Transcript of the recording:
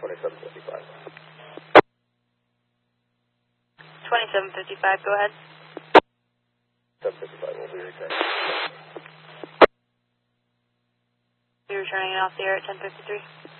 2755. 2755, go ahead. 755 will be returning. You're returning off the air at 1053.